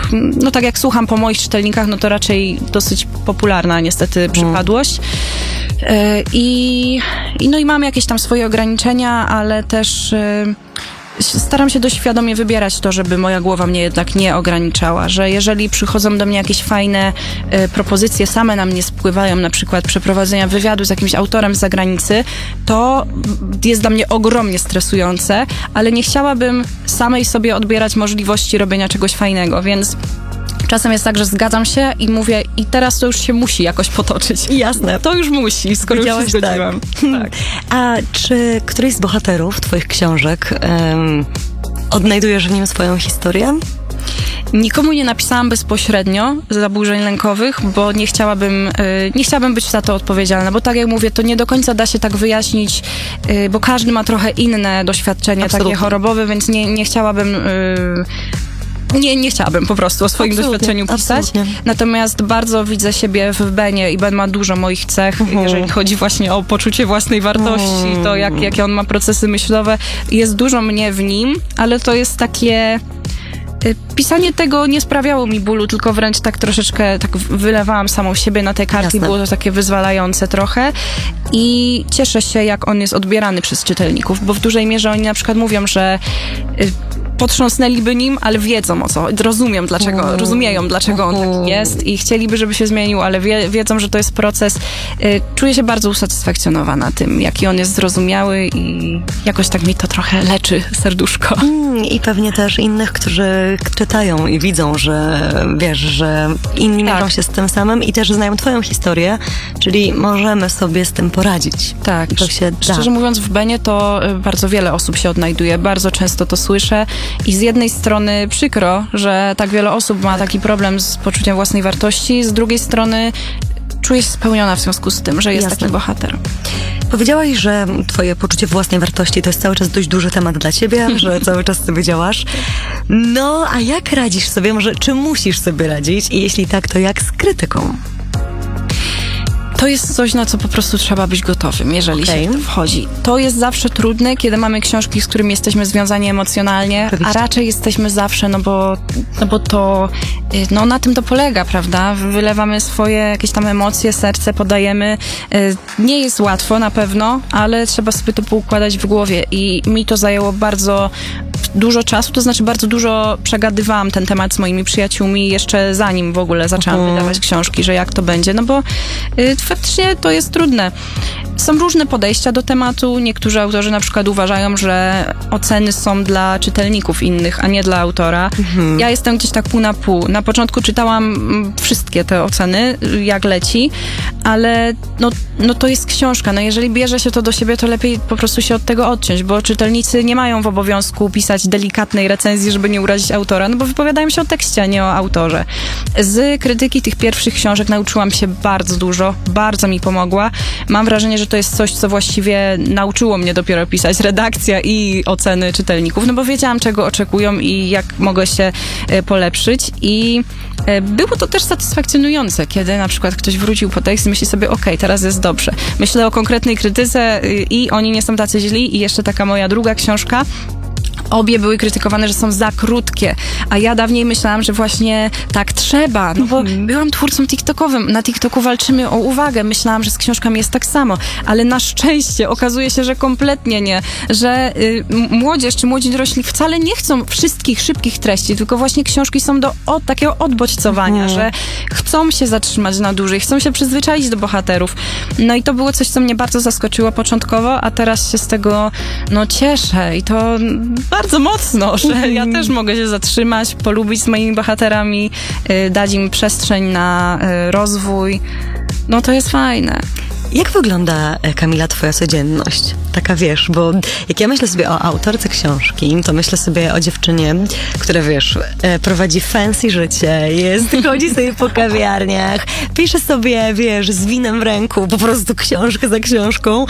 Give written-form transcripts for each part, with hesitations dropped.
no tak jak słucham po moich czytelnikach, no to raczej dosyć popularna niestety przypadłość. I mam jakieś tam swoje ograniczenia, ale też staram się dość świadomie wybierać to, żeby moja głowa mnie jednak nie ograniczała, że jeżeli przychodzą do mnie jakieś fajne propozycje, same na mnie spływają, na przykład przeprowadzenia wywiadu z jakimś autorem z zagranicy, to jest dla mnie ogromnie stresujące, ale nie chciałabym samej sobie odbierać możliwości robienia czegoś fajnego, więc czasem jest tak, że zgadzam się i mówię, i teraz to już się musi jakoś potoczyć. Jasne. To już musi, skoro już się zgodziłam. Tak. A czy któryś z bohaterów twoich książek odnajdujesz w nim swoją historię? Nikomu nie napisałam bezpośrednio zaburzeń lękowych, bo nie chciałabym być za to odpowiedzialna, bo tak jak mówię, to nie do końca da się tak wyjaśnić, bo każdy ma trochę inne doświadczenie Absolutnie. takie chorobowe, więc nie chciałabym... Nie chciałabym po prostu o swoim doświadczeniu pisać. Absolutnie. Natomiast bardzo widzę siebie w Benie i Ben ma dużo moich cech, jeżeli chodzi właśnie o poczucie własnej wartości, to jakie on ma procesy myślowe. Jest dużo mnie w nim, ale to jest takie... Pisanie tego nie sprawiało mi bólu, tylko wręcz tak troszeczkę tak wylewałam samą siebie na tej kartki. Było to takie wyzwalające trochę i cieszę się, jak on jest odbierany przez czytelników, bo w dużej mierze oni na przykład mówią, że potrząsnęliby nim, ale wiedzą o co, rozumieją dlaczego on taki jest i chcieliby, żeby się zmienił, ale wiedzą, że to jest proces. Czuję się bardzo usatysfakcjonowana tym, jaki on jest zrozumiały i jakoś tak mi to trochę leczy serduszko. I pewnie też innych, którzy czytają i widzą, że wiesz, że inni mierzą się z tym samym i też znają twoją historię, czyli możemy sobie z tym poradzić. Tak, to się da. Szczerze mówiąc, w Benie to bardzo wiele osób się odnajduje, bardzo często to słyszę i z jednej strony przykro, że tak wiele osób ma taki problem z poczuciem własnej wartości, z drugiej strony czuję się spełniona w związku z tym, że jest taki bohater. Powiedziałaś, że twoje poczucie własnej wartości to jest cały czas dość duży temat dla ciebie, że cały czas sobie działasz. No, a jak radzisz sobie? Może czy musisz sobie radzić? I jeśli tak, to jak z krytyką? To jest coś, na co po prostu trzeba być gotowym, jeżeli się w to wchodzi. To jest zawsze trudne, kiedy mamy książki, z którymi jesteśmy związani emocjonalnie, a raczej jesteśmy zawsze, no bo to, no na tym to polega, prawda? Wylewamy swoje jakieś tam emocje, serce podajemy. Nie jest łatwo na pewno, ale trzeba sobie to poukładać w głowie i mi to zajęło bardzo dużo czasu, to znaczy bardzo dużo przegadywałam ten temat z moimi przyjaciółmi jeszcze zanim w ogóle zaczęłam wydawać książki, że jak to będzie, no bo faktycznie to jest trudne. Są różne podejścia do tematu. Niektórzy autorzy na przykład uważają, że oceny są dla czytelników innych, a nie dla autora. Ja jestem gdzieś tak pół na pół. Na początku czytałam wszystkie te oceny, jak leci, ale no to jest książka. No jeżeli bierze się to do siebie, to lepiej po prostu się od tego odciąć, bo czytelnicy nie mają w obowiązku pisać delikatnej recenzji, żeby nie urazić autora, no bo wypowiadają się o tekście, a nie o autorze. Z krytyki tych pierwszych książek nauczyłam się bardzo dużo, bardzo mi pomogła. Mam wrażenie, że to jest coś, co właściwie nauczyło mnie dopiero pisać redakcja i oceny czytelników, no bo wiedziałam, czego oczekują i jak mogę się polepszyć i było to też satysfakcjonujące, kiedy na przykład ktoś wrócił po tekst i myśli sobie, okej, teraz jest dobrze. Myślę o konkretnej krytyce i oni nie są tacy źli i jeszcze taka moja druga książka. Obie były krytykowane, że są za krótkie, a ja dawniej myślałam, że właśnie tak trzeba, no bo byłam twórcą TikTokowym, na TikToku walczymy o uwagę, myślałam, że z książkami jest tak samo, ale na szczęście okazuje się, że kompletnie nie, że młodzież czy młodzi dorośli wcale nie chcą wszystkich szybkich treści, tylko właśnie książki są do takiego odbodźcowania, że chcą się zatrzymać na dłużej, chcą się przyzwyczaić do bohaterów. No i to było coś, co mnie bardzo zaskoczyło początkowo, a teraz się z tego cieszę i to bardzo mocno, że ja też mogę się zatrzymać, polubić z moimi bohaterami, dać im przestrzeń na rozwój. No to jest fajne. Jak wygląda, Kamila, twoja codzienność? Taka wiesz, bo jak ja myślę sobie o autorce książki, to myślę sobie o dziewczynie, która wiesz, prowadzi fancy życie, chodzi sobie po kawiarniach, pisze sobie, wiesz, z winem w ręku, po prostu książkę za książką.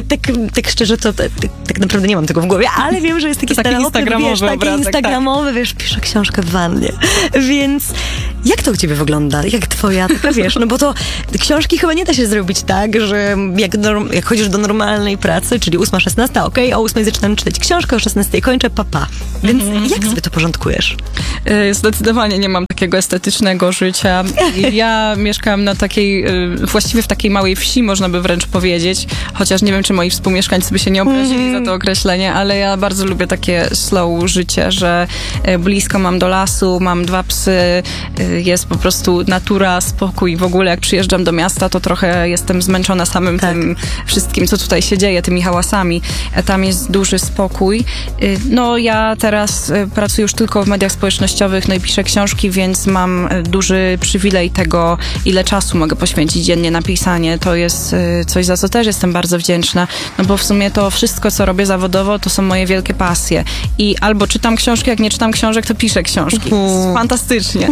Tak szczerze, to tak naprawdę nie mam tego w głowie, ale wiem, że jest taki instagramowy obrazek, instagramowy, wiesz, pisze książkę w wannie. Więc Jak to u ciebie wygląda? Jak twoja, taka wiesz, no bo to książki chyba nie da się zrobić tak, że jak chodzisz do normalnej pracy, czyli 8-16, okej, o 8 zaczynam czytać książkę, o 16 kończę, papa. Więc jak sobie to porządkujesz? Zdecydowanie nie mam takiego estetycznego życia. Ja mieszkam na takiej, właściwie w takiej małej wsi, można by wręcz powiedzieć, chociaż nie wiem, czy moi współmieszkańcy by się nie obrazili za to określenie, ale ja bardzo lubię takie slow życie, że blisko mam do lasu, mam 2 psy, jest po prostu natura, spokój. W ogóle jak przyjeżdżam do miasta, to trochę jestem zmęczona samym tym wszystkim, co tutaj się dzieje, tymi hałasami. Tam jest duży spokój. No ja teraz pracuję już tylko w mediach społecznościowych, no i piszę książki, więc mam duży przywilej tego, ile czasu mogę poświęcić dziennie na pisanie. To jest coś, za co też jestem bardzo wdzięczna, no bo w sumie to wszystko, co robię zawodowo, to są moje wielkie pasje. I albo czytam książki, jak nie czytam książek, to piszę książki. Fantastycznie.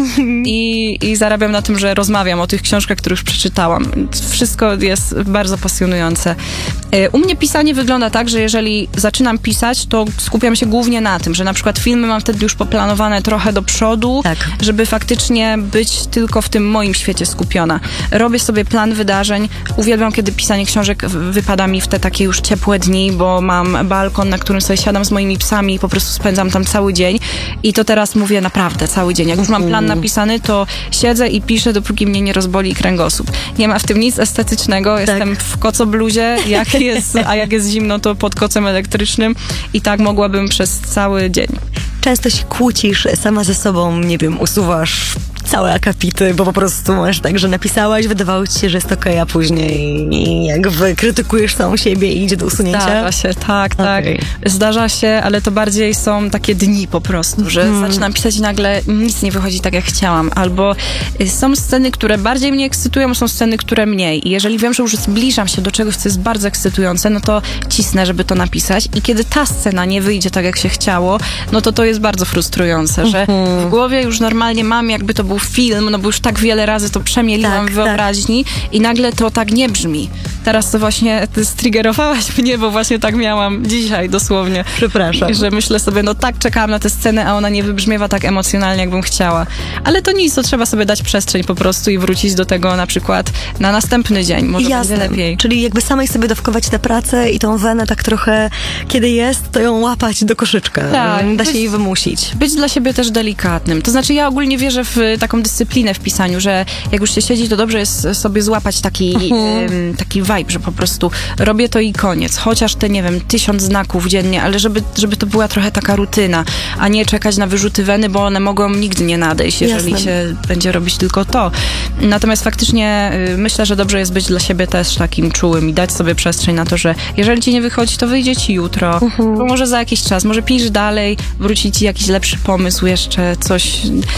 I zarabiam na tym, że rozmawiam o tych książkach, które już przeczytałam. Wszystko jest bardzo pasjonujące. U mnie pisanie wygląda tak, że jeżeli zaczynam pisać, to skupiam się głównie na tym, że na przykład filmy mam wtedy już poplanowane trochę do przodu, żeby faktycznie być tylko w tym moim świecie skupiona. Robię sobie plan wydarzeń. Uwielbiam, kiedy pisanie książek wypada mi w te takie już ciepłe dni, bo mam balkon, na którym sobie siadam z moimi psami i po prostu spędzam tam cały dzień. I to teraz mówię naprawdę cały dzień. Jak już mam plan napisany, to siedzę i piszę, dopóki mnie nie rozboli kręgosłup. Nie ma w tym nic estetycznego. Jestem w kocobluzie, a jak jest zimno, to pod kocem elektrycznym i tak mogłabym przez cały dzień. Często się kłócisz sama ze sobą, nie wiem, usuwasz całe akapity, bo po prostu masz tak, że napisałaś, wydawało ci się, że jest okej, a później jakby krytykujesz samą siebie i idzie do usunięcia? Zdarza się, tak. Zdarza się, ale to bardziej są takie dni po prostu, że zaczynam pisać i nagle nic nie wychodzi tak, jak chciałam. Albo są sceny, które bardziej mnie ekscytują, są sceny, które mniej. I jeżeli wiem, że już zbliżam się do czegoś, co jest bardzo ekscytujące, no to cisnę, żeby to napisać. I kiedy ta scena nie wyjdzie tak, jak się chciało, no to jest bardzo frustrujące, że w głowie już normalnie mam, jakby to był film, no bo już tak wiele razy to przemieliłam w wyobraźni i nagle to tak nie brzmi. Teraz to właśnie striggerowałaś mnie, bo właśnie tak miałam dzisiaj dosłownie. Przepraszam. Że myślę sobie, no tak czekałam na tę scenę, a ona nie wybrzmiewa tak emocjonalnie, jakbym chciała. Ale to nic, to trzeba sobie dać przestrzeń po prostu i wrócić do tego na przykład na następny dzień. Może będzie lepiej. Czyli jakby samej sobie dawkować tę pracę i tą wenę tak trochę, kiedy jest, to ją łapać do koszyczka. Tak. Da się jej wymusić. Być dla siebie też delikatnym. To znaczy ja ogólnie wierzę w taką dyscyplinę w pisaniu, że jak już się siedzi, to dobrze jest sobie złapać taki vibe, że po prostu robię to i koniec. Chociaż te, nie wiem, 1000 znaków dziennie, ale żeby to była trochę taka rutyna, a nie czekać na wyrzuty weny, bo one mogą nigdy nie nadejść, jeżeli się będzie robić tylko to. Natomiast faktycznie myślę, że dobrze jest być dla siebie też takim czułym i dać sobie przestrzeń na to, że jeżeli ci nie wychodzi, to wyjdzie ci jutro, bo może za jakiś czas, może pisz dalej, wróci ci jakiś lepszy pomysł, jeszcze coś,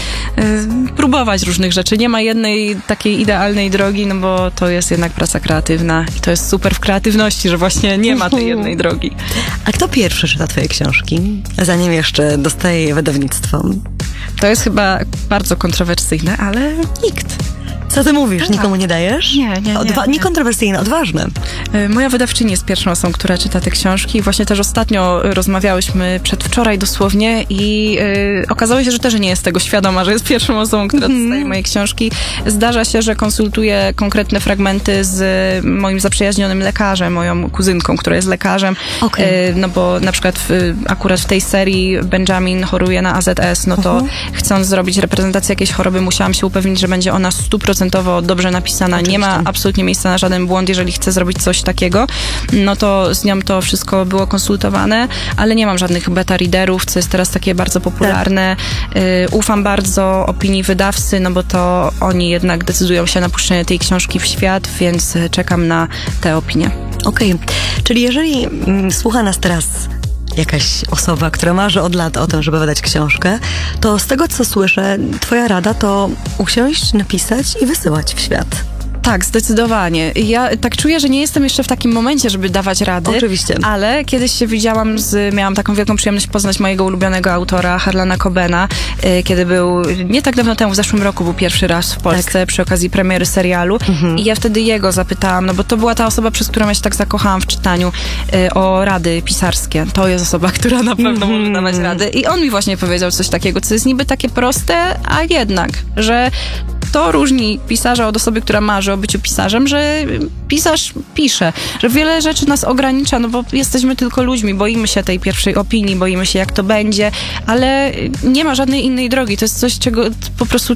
próbować różnych rzeczy. Nie ma jednej takiej idealnej drogi, no bo to jest jednak praca kreatywna i to jest super w kreatywności, że właśnie nie ma tej jednej drogi. A kto pierwszy czyta twoje książki, zanim jeszcze dostaje je wydawnictwo? To jest chyba bardzo kontrowersyjne, ale nikt. Co ty mówisz? Nikomu nie dajesz? Nie. Niekontrowersyjne, odważne. Moja wydawczyni jest pierwszą osobą, która czyta te książki. Właśnie też ostatnio rozmawiałyśmy, przedwczoraj dosłownie i okazało się, że też nie jest tego świadoma, że jest pierwszą osobą, która dostaje moje książki. Zdarza się, że konsultuję konkretne fragmenty z moim zaprzyjaźnionym lekarzem, moją kuzynką, która jest lekarzem. No bo na przykład akurat w tej serii Benjamin choruje na AZS, no to chcąc zrobić reprezentację jakiejś choroby, musiałam się upewnić, że będzie ona 100% dobrze napisana. Oczywiście. Nie ma absolutnie miejsca na żaden błąd, jeżeli chcę zrobić coś takiego. No to z nią to wszystko było konsultowane, ale nie mam żadnych beta readerów, co jest teraz takie bardzo popularne. Ufam bardzo opinii wydawcy, no bo to oni jednak decydują się na puszczenie tej książki w świat, więc czekam na te opinie. Okej. Czyli jeżeli słucha nas teraz jakaś osoba, która marzy od lat o tym, żeby wydać książkę, to z tego, co słyszę, twoja rada to usiąść, napisać i wysyłać w świat. Tak, zdecydowanie. Ja tak czuję, że nie jestem jeszcze w takim momencie, żeby dawać rady. Oczywiście. Ale kiedyś się widziałam miałam taką wielką przyjemność poznać mojego ulubionego autora, Harlana Cobena, kiedy był, nie tak dawno temu, w zeszłym roku był pierwszy raz w Polsce przy okazji premiery serialu. I ja wtedy jego zapytałam, no bo to była ta osoba, przez którą ja się tak zakochałam w czytaniu, o rady pisarskie. To jest osoba, która na pewno może dawać rady. I on mi właśnie powiedział coś takiego, co jest niby takie proste, a jednak, że to różni pisarza od osoby, która marzy o byciu pisarzem, że pisarz pisze, że wiele rzeczy nas ogranicza, no bo jesteśmy tylko ludźmi, boimy się tej pierwszej opinii, boimy się jak to będzie, ale nie ma żadnej innej drogi. To jest coś, czego po prostu